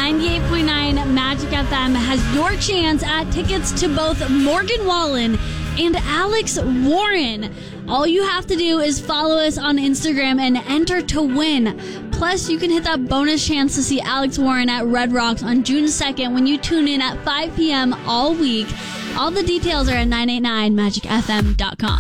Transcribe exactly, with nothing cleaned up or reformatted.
ninety-eight point nine Magic F M has your chance at tickets to both Morgan Wallen and Alex Warren. All you have to do is follow us on Instagram and enter to win. Plus, you can hit that bonus chance to see Alex Warren at Red Rocks on June second when you tune in at five p.m. all week. All the details are at nine eighty-nine magic f m dot com.